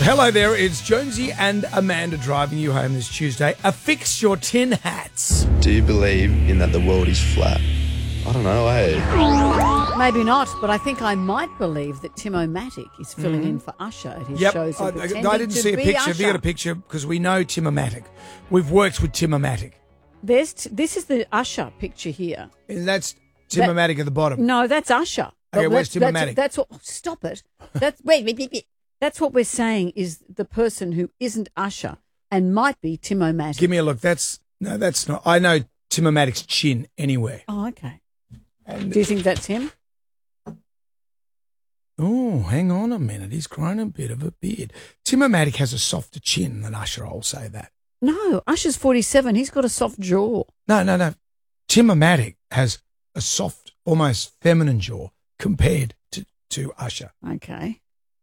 Hello there, it's Jonesy and Amanda driving you home this Tuesday. Affix your tin hats. Do you believe in that the world is flat? I don't know, Maybe not, but I think I might believe that Tim-O-Matic is filling in for Usher at his shows. I didn't see a picture. Have you got a picture? Because we know Tim-O-Matic. We've worked with Tim-O-Matic. This is the Usher picture here. And that's Tim-O-Matic at the bottom. No, that's Usher. Okay, where's Tim-O-Matic? That's what. Stop it. Wait. That's what we're saying is the person who isn't Usher and might be Tim-O-Matic. Give me a look. No, that's not. I know Tim-O-Matic's chin anywhere. Oh, okay. And do you think that's him? Oh, hang on a minute. He's grown a bit of a beard. Tim-O-Matic has a softer chin than Usher, I'll say that. No, Usher's 47. He's got a soft jaw. No. Tim-O-Matic has a soft, almost feminine jaw compared to Usher. Okay.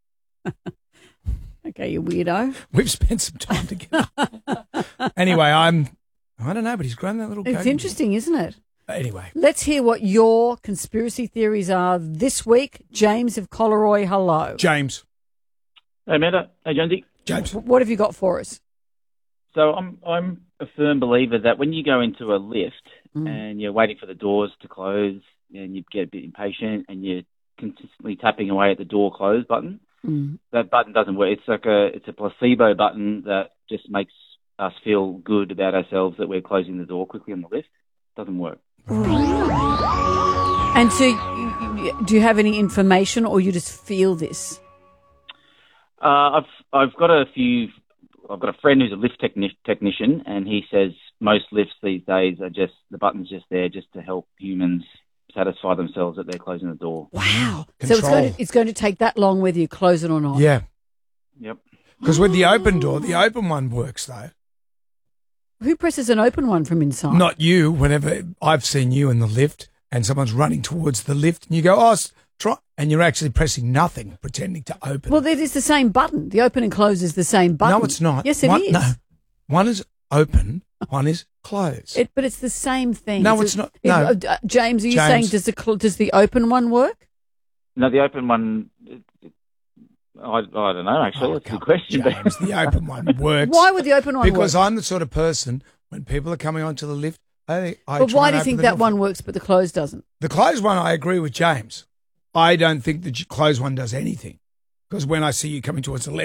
Okay, you weirdo. We've spent some time together. Anyway, I don't know, but he's grown that little It's goatee. interesting, isn't it? Anyway. Let's hear what your conspiracy theories are this week. James of Collaroy, hello. James. Hey, Amanda. Hey, Jonesy. James. What have you got for us? So I'm a firm believer that when you go into a lift and you're waiting for the doors to close and you get a bit impatient and you're consistently tapping away at the door close button, that button doesn't work. It's a placebo button that just makes us feel good about ourselves that we're closing the door quickly on the lift. It doesn't work. And so do you have any information or you just feel this? I've got a friend who's a lift technician, and he says most lifts these days are just the button's just there just to help humans satisfy themselves that they're closing the door. Wow! Control. So it's going to take that long whether you close it or not. Yeah. Yep. Because with the open door, the open one works though. Who presses an open one from inside? Not you. Whenever I've seen you in the lift and someone's running towards the lift and you go, try, and you're actually pressing nothing, pretending to open. Well, it is the same button. The open and close is the same button. No, it's not. Yes, it is. No, one is open, one is closed. But it's the same thing. No, it's not. No. James, are you saying does the open one work? No, the open one. I don't know, actually. That's a good question. James, the open one works. Why would the open one work? Because I'm the sort of person, when people are coming onto the lift, I But why do you think that one works but the closed doesn't? The closed one, I agree with James. I don't think the closed one does anything. Because when I see you coming towards the left,